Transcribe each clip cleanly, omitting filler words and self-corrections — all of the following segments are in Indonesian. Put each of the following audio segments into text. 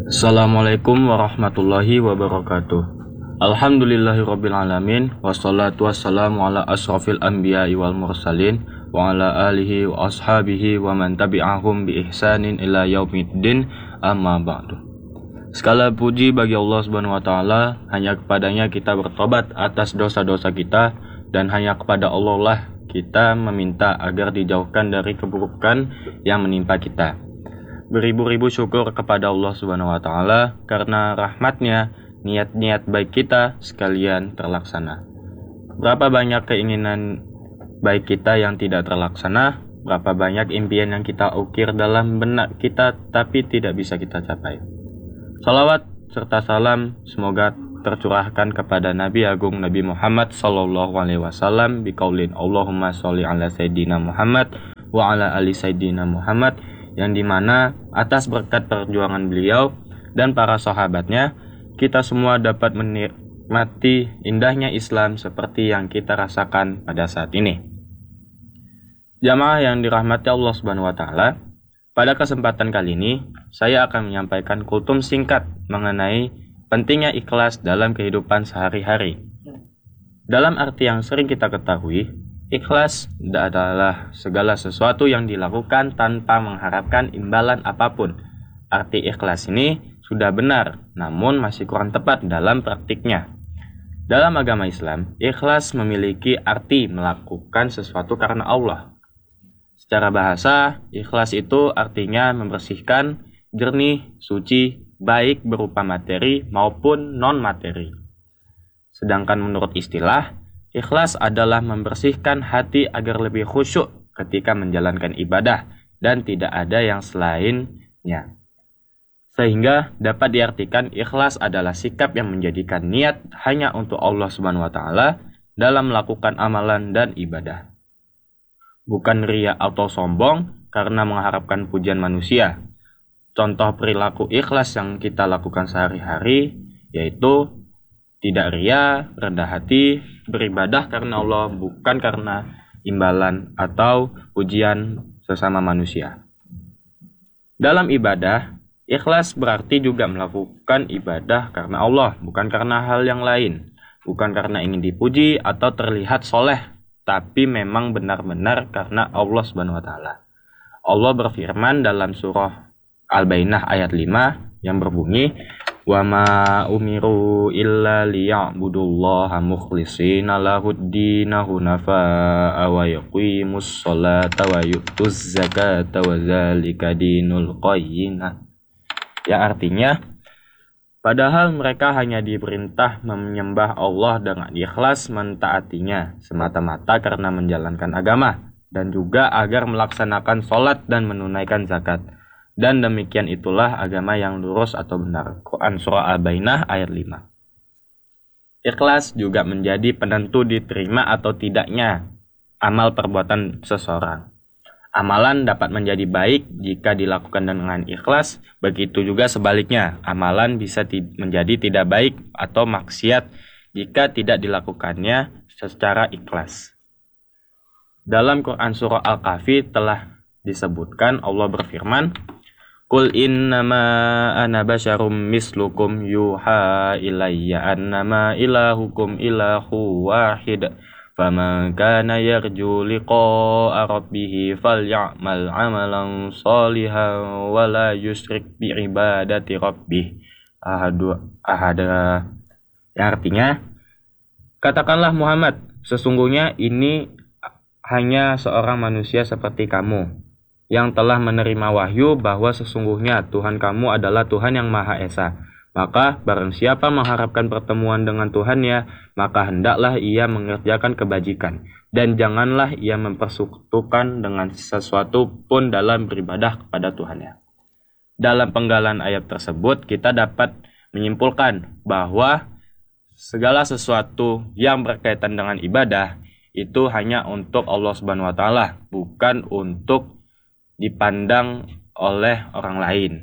Assalamualaikum warahmatullahi wabarakatuh. Alhamdulillahirabbil alamin wassalatu wassalamu ala asrofil anbiya'i wal mursalin wa ala alihi wa ashabihi wa man tabi'ahum bi ihsanin ila yaumiddin, amma ba'du. Segala puji bagi Allah Subhanahu wa taala, hanya kepadanya kita bertobat atas dosa-dosa kita dan hanya kepada Allah lah kita meminta agar dijauhkan dari keburukan yang menimpa kita. Beribu-ribu syukur kepada Allah Subhanahu wa taala karena rahmatnya niat-niat baik kita sekalian terlaksana. Berapa banyak keinginan baik kita yang tidak terlaksana, berapa banyak impian yang kita ukir dalam benak kita tapi tidak bisa kita capai. Salawat serta salam semoga tercurahkan kepada Nabi Agung Nabi Muhammad sallallahu alaihi wasallam biqaulin Allahumma sholli ala sayyidina Muhammad wa ala ali sayyidina Muhammad, yang dimana atas berkat perjuangan beliau dan para sahabatnya kita semua dapat menikmati indahnya Islam seperti yang kita rasakan pada saat ini. Jamaah yang dirahmati Allah Subhanahu wa taala, pada kesempatan kali ini saya akan menyampaikan kultum singkat mengenai pentingnya ikhlas dalam kehidupan sehari-hari. Dalam arti yang sering kita ketahui, ikhlas adalah segala sesuatu yang dilakukan tanpa mengharapkan imbalan apapun. Arti ikhlas ini sudah benar, namun masih kurang tepat dalam praktiknya. Dalam agama Islam, ikhlas memiliki arti melakukan sesuatu karena Allah. Secara bahasa, ikhlas itu artinya membersihkan, jernih, suci, baik berupa materi maupun non-materi. Sedangkan menurut istilah, ikhlas adalah membersihkan hati agar lebih khusyuk ketika menjalankan ibadah dan tidak ada yang selainnya. Sehingga dapat diartikan ikhlas adalah sikap yang menjadikan niat hanya untuk Allah Subhanahu wa taala dalam melakukan amalan dan ibadah. Bukan riya atau sombong karena mengharapkan pujian manusia. Contoh perilaku ikhlas yang kita lakukan sehari-hari yaitu tidak ria, rendah hati, beribadah karena Allah, bukan karena imbalan atau pujian sesama manusia. Dalam ibadah, ikhlas berarti juga melakukan ibadah karena Allah, bukan karena hal yang lain. Bukan karena ingin dipuji atau terlihat soleh, tapi memang benar-benar karena Allah Subhanahu wa taala. Allah berfirman dalam surah Al-Bainah ayat 5 yang berbunyi, wa ma umiru illa liya'budullaha mukhlishina lahuddina hunafa'a wa yuqimus sholata wa yu'tuz zakata wa dzalika dinul qayyimah. Yang artinya, padahal mereka hanya diperintah menyembah Allah dengan ikhlas mentaatinya semata-mata karena menjalankan agama, dan juga agar melaksanakan sholat dan menunaikan zakat. Dan demikian itulah agama yang lurus atau benar. Quran Surah Al-Bainah ayat 5. Ikhlas juga menjadi penentu diterima atau tidaknya amal perbuatan seseorang. Amalan dapat menjadi baik jika dilakukan dengan ikhlas, begitu juga sebaliknya. Amalan bisa menjadi tidak baik atau maksiat jika tidak dilakukannya secara ikhlas. Dalam Quran Surah Al-Kahfi telah disebutkan Allah berfirman, Qul innama ana basyarum mislukum yuha ilayya annama ilahukum ilahu wahid faman kana yarju liqa'a rabbih faly'amal 'amalan shalihan wa la yusyrik bi ibadati rabbih ahada. Yang artinya, katakanlah Muhammad, sesungguhnya ini hanya seorang manusia seperti kamu yang telah menerima wahyu bahwa sesungguhnya Tuhan kamu adalah Tuhan yang Maha Esa. Maka barang siapa mengharapkan pertemuan dengan Tuhannya, maka hendaklah ia mengerjakan kebajikan, dan janganlah ia mempersekutukan dengan sesuatu pun dalam beribadah kepada Tuhannya. Dalam penggalan ayat tersebut, kita dapat menyimpulkan bahwa segala sesuatu yang berkaitan dengan ibadah itu hanya untuk Allah Subhanahu wa taala, bukan untuk dipandang oleh orang lain.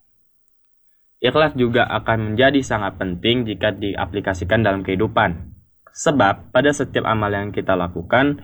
Ikhlas juga akan menjadi sangat penting jika diaplikasikan dalam kehidupan. Sebab pada setiap amal yang kita lakukan,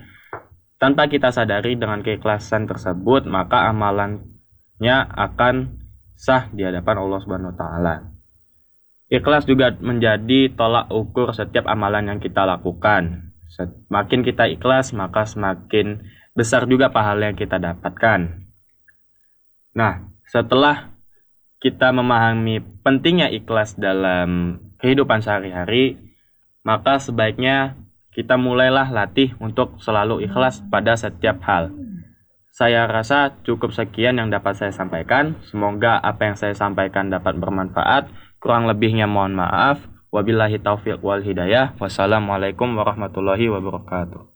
tanpa kita sadari dengan keikhlasan tersebut, maka amalannya akan sah di hadapan Allah Subhanahu wa taala. Ikhlas juga menjadi tolak ukur setiap amalan yang kita lakukan. Semakin kita ikhlas, maka semakin besar juga pahala yang kita dapatkan. Nah, setelah kita memahami pentingnya ikhlas dalam kehidupan sehari-hari, maka sebaiknya kita mulailah latih untuk selalu ikhlas pada setiap hal. Saya rasa cukup sekian yang dapat saya sampaikan. Semoga apa yang saya sampaikan dapat bermanfaat. Kurang lebihnya mohon maaf. Wabillahi taufiq wal hidayah. Wassalamualaikum warahmatullahi wabarakatuh.